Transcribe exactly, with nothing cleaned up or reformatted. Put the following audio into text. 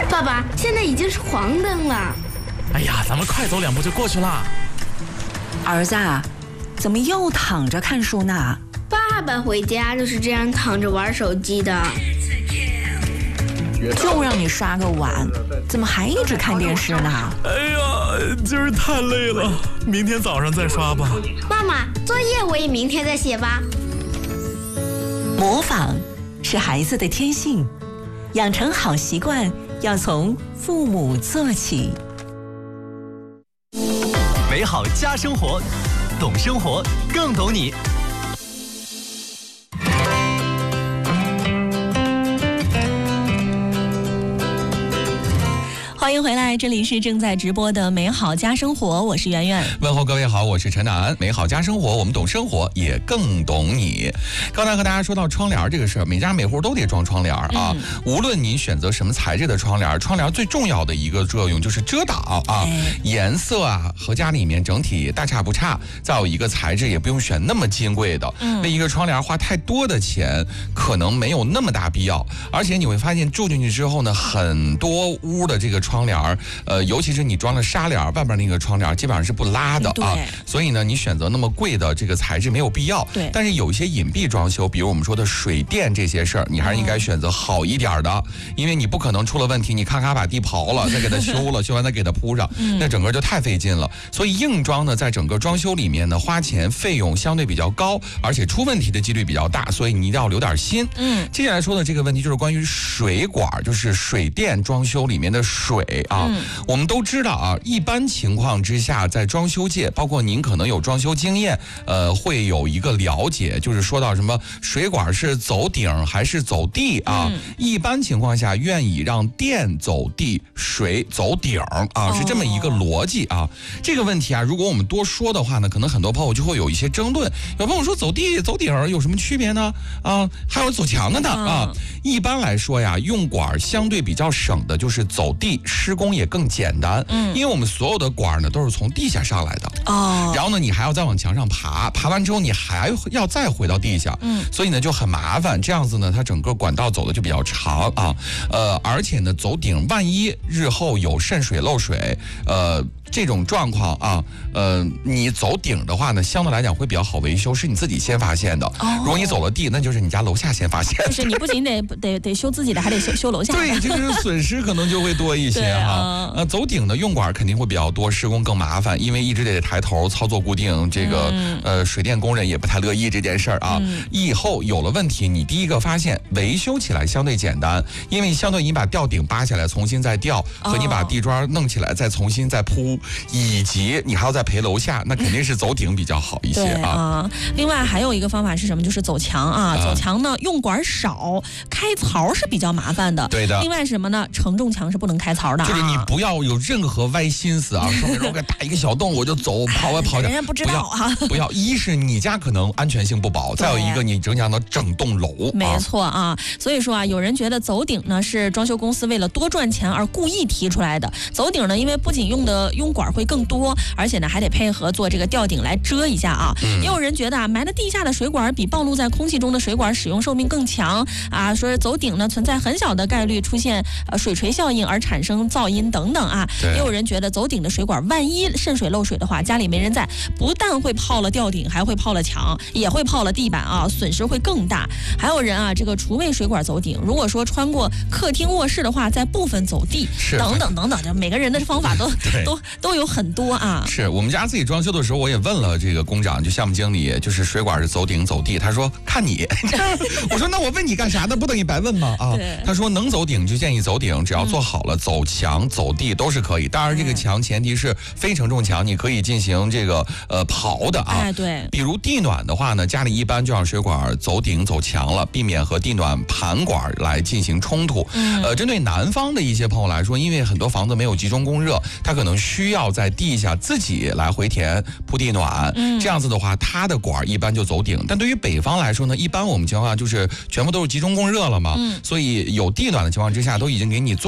爸爸，现在已经是黄灯了。 哎呀，咱们快走两步就过去了。 儿子，怎么又躺着看书呢？ 爸爸回家就是这样躺着玩手机的。 就让你刷个碗，怎么还一直看电视呢？ 哎呀，今儿太累了，明天早上再刷吧。 妈妈，作业我也明天再写吧。 模仿是孩子的天性，养成好习惯要从父母做起。 美好家生活，懂生活更懂你。 欢迎回来，这里是正在直播的美好家生活，我是圆圆。 问候各位好，我是陈楠。美好家生活，我们懂生活，也更懂你。刚才和大家说到窗帘这个事儿，每家每户都得装窗帘啊。嗯、无论您选择什么材质的窗帘，窗帘最重要的一个作用就是遮挡啊，哎、颜色啊和家里面整体大差不差。再有一个材质也不用选那么金贵的，嗯、为一个窗帘花太多的钱可能没有那么大必要。而且你会发现住进去之后呢，很多屋的这个窗帘，呃，尤其是你装了纱帘，外边那个窗帘基本上是不拉的啊，所以呢，你选择那么贵的这个材质没有必要。 对， 但是有一些隐蔽装修，比如我们说的水电这些事儿，你还是应该选择好一点的，因为你不可能出了问题，你咔咔把地刨了，再给它修了，修完再给它铺上，那整个就太费劲了。所以硬装呢，在整个装修里面呢，花钱费用相对比较高，而且出问题的几率比较大，所以你一定要留点心。嗯，接下来说的这个问题就是关于水管，就是水电装修里面的水啊。嗯、我们都知道啊，一般情况之下，在装修界，包括您可能有装修经验，呃，会有一个了解，就是说到什么水管是走顶还是走地啊？嗯、一般情况下，愿意让电走地，水走顶啊，哦、是这么一个逻辑啊。这个问题啊，如果我们多说的话呢，可能很多朋友就会有一些争论。有朋友说走地走顶有什么区别呢？啊，还有走墙的呢啊。一般来说呀，用管相对比较省的就是走地，施工也更简单，嗯，因为我们所有的管呢都是从地下上来的哦，然后呢你还要再往墙上爬，爬完之后你还要再回到地下，嗯，所以呢就很麻烦，这样子呢它整个管道走的就比较长啊，呃，而且呢走顶万一日后有渗水漏水，呃。这种状况啊，呃，你走顶的话呢，相对来讲会比较好维修，是你自己先发现的。哦，如果你走了地，那就是你家楼下先发现的。 就是你不仅得得得修自己的，还得修修楼下的。 对，就是损失可能就会多一些哈。啊、呃，走顶的用管肯定会比较多，施工更麻烦，因为一直得抬头操作固定，这个、嗯、呃水电工人也不太乐意这件事儿啊。嗯、以后有了问题，你第一个发现维修起来相对简单，因为相对你把吊顶扒下来重新再吊，和你把地砖弄起来再重新再铺。以及你还要再赔楼下，那肯定是走顶比较好一些啊。 啊另外还有一个方法是什么？就是走墙啊。走墙呢，用管少，开槽是比较麻烦的。 对的。 另外什么呢？承重墙是不能开槽的、啊。 就是你不要有任何歪心思啊，说我给打一个小洞我就走，跑啊跑的。 人家不知道啊。 不要，一是你家可能安全性不保，再有一个你影响到整栋楼。 没错啊。所以说啊，有人觉得走顶呢是装修公司为了多赚钱而故意提出来的。走顶呢，因为不仅用的用管会更多，而且呢还得配合做这个吊顶来遮一下啊。嗯、也有人觉得啊，埋在地下的水管比暴露在空气中的水管使用寿命更强啊。说走顶呢存在很小的概率出现呃水锤效应而产生噪音等等啊。也有人觉得走顶的水管万一渗水漏水的话，家里没人在，不但会泡了吊顶，还会泡了墙，也会泡了地板啊，损失会更大。还有人啊，这个厨卫水管走顶，如果说穿过客厅卧室的话，在部分走地，等等等等，每个人的方法都都都有很多啊。 是我们家自己装修的时候，我也问了这个工长，就项目经理，就是水管是走顶走地，他说看你。我说那我问你干啥呢？不等于白问吗？啊，他说能走顶就建议走顶，只要做好了，嗯、走墙走地都是可以。当然这个墙前提是非承重墙，你可以进行这个呃刨的啊。 哎，对。 比如地暖的话呢，家里一般就让水管走顶走墙了，避免和地暖盘管来进行冲突。嗯、呃，针对南方的一些朋友来说，因为很多房子没有集中供热，他可能需要在地下自己来回填铺地暖，嗯、这样子的话，它的管一般就走顶。但对于北方来说呢，一般我们情况下就是全部都是集中供热了嘛，嗯、所以有地暖的情况之下，都已经给你做。